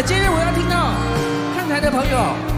来，接着我要听到看台的朋友。